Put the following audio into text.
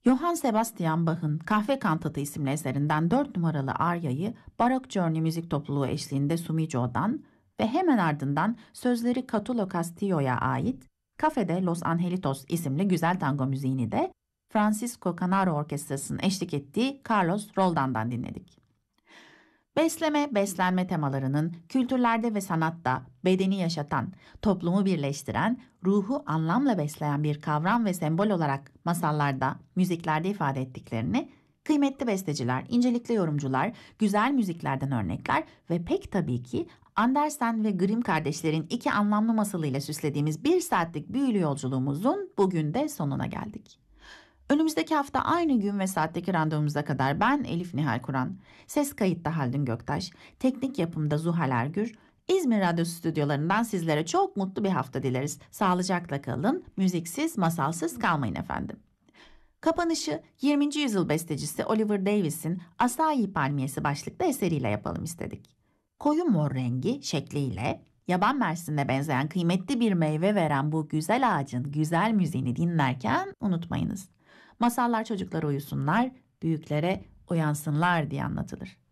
Johann Sebastian Bach'ın Kahve Kantatı isimli eserinden 4 numaralı Arya'yı Baroque Journey müzik topluluğu eşliğinde Sumidjo'dan ve hemen ardından sözleri Catulo Castillo'ya ait Café de Los Angelitos isimli güzel tango müziğini de Francisco Canaro Orkestrası'nın eşlik ettiği Carlos Roldan'dan dinledik. Besleme, beslenme temalarının kültürlerde ve sanatta bedeni yaşatan, toplumu birleştiren, ruhu anlamla besleyen bir kavram ve sembol olarak masallarda, müziklerde ifade ettiklerini, kıymetli besteciler, incelikli yorumcular, güzel müziklerden örnekler ve pek tabii ki Andersen ve Grimm kardeşlerin iki anlamlı masalıyla süslediğimiz bir saatlik büyülü yolculuğumuzun bugün de sonuna geldik. Önümüzdeki hafta aynı gün ve saatteki randevumuza kadar ben Elif Nihal Kur'an, ses kayıtta Haldun Göktaş, teknik yapımda Zuhal Ergür, İzmir Radyo stüdyolarından sizlere çok mutlu bir hafta dileriz. Sağlıcakla kalın, müziksiz, masalsız kalmayın efendim. Kapanışı 20. yüzyıl bestecisi Oliver Davis'in Asayi Palmiyesi başlıklı eseriyle yapalım istedik. Koyu mor rengi, şekliyle, yaban mersine benzeyen kıymetli bir meyve veren bu güzel ağacın güzel müziğini dinlerken unutmayınız. Masallar çocuklara uyusunlar, büyüklere uyansınlar diye anlatılır.